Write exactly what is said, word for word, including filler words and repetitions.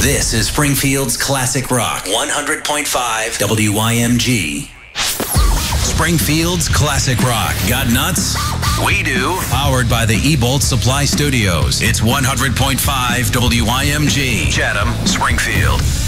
This is Springfield's Classic Rock, one hundred point five W I M G. Springfield's Classic Rock. Got nuts? We do. Powered by the E-Bolt Supply Studios. It's one hundred point five W I M G. Chatham, Springfield.